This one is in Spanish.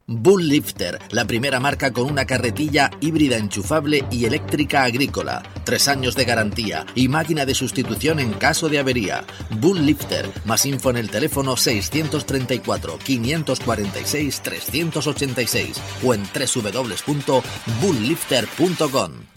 Bull Lifter, la primera marca con una carretilla híbrida enchufable y eléctrica agrícola, 3 años de garantía y máquina de sustitución en caso de avería. Bull Lifter, más info en el teléfono 634 546 386 o en www.bulllifter.com.